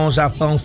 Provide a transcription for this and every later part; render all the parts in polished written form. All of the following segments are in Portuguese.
Falcão, já são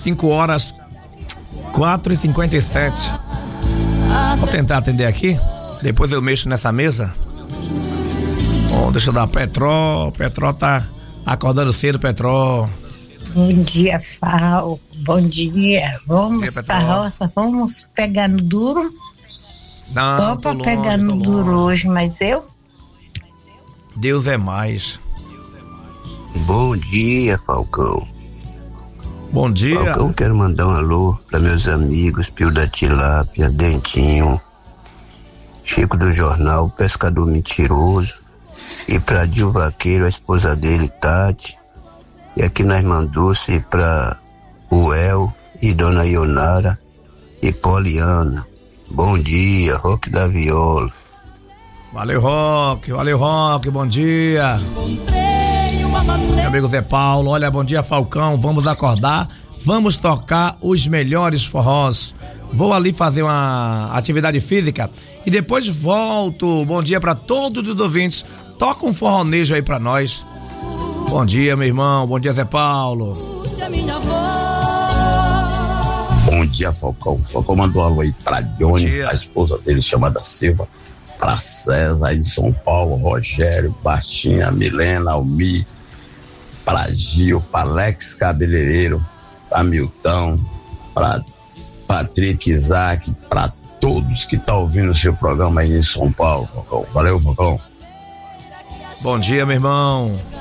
5h57. Vou tentar atender aqui, depois eu mexo nessa mesa. Bom, deixa eu dar Petró tá acordando cedo, Petró. Bom dia, Fal. Bom dia. Vamos pra roça, vamos pegar no duro. Não, tô pegar no duro hoje, mas Deus é mais. Bom dia, Falcão. Bom dia. Falcão, quero mandar um alô para meus amigos Pio da Tilápia, Dentinho, Chico do Jornal, Pescador Mentiroso, e para Dil Vaqueiro, a esposa dele, Tati, e aqui na Irmanduce para o El e Dona Ionara e Poliana. Bom dia, Roque da Viola. Valeu, Roque, bom dia. Meu amigo Zé Paulo, olha, bom dia, Falcão, vamos acordar, vamos tocar os melhores forrós. Vou ali fazer uma atividade física e depois volto. Bom dia para todos os ouvintes, toca um forronejo aí pra nós. Bom dia, meu irmão, bom dia, Zé Paulo. Bom dia, Falcão. Falcão mandou um alô aí pra Johnny, a esposa dele chamada Silva, pra César aí de São Paulo, Rogério, Baixinha, Milena, Almir, pra Gil, pra Alex Cabeleireiro, pra Milton, pra Patrick Isaac, pra todos que tá ouvindo o seu programa aí em São Paulo, Falcão. Valeu, Falcão. Bom dia, meu irmão.